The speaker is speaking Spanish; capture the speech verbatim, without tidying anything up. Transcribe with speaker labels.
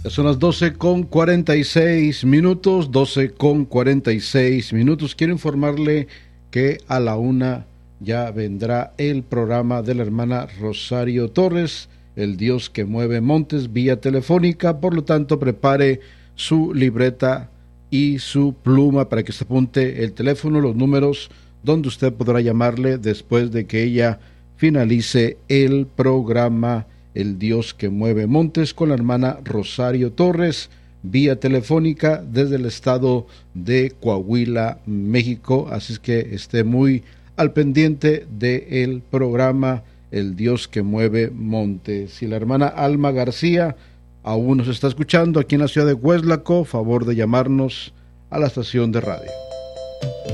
Speaker 1: Son las doce con cuarenta y seis minutos, doce con cuarenta y seis minutos. Quiero informarle que a la una ya vendrá el programa de la hermana Rosario Torres, El Dios que mueve montes, vía telefónica. Por lo tanto, prepare su libreta y su pluma para que se apunte el teléfono, los números donde usted podrá llamarle después de que ella finalice el programa El Dios que mueve montes con la hermana Rosario Torres, vía telefónica desde el estado de Coahuila, México. Así es que esté muy al pendiente del programa El Dios que mueve montes. Y la hermana Alma García aún nos está escuchando aquí en la ciudad de Hueslaco, favor de llamarnos a la estación de radio.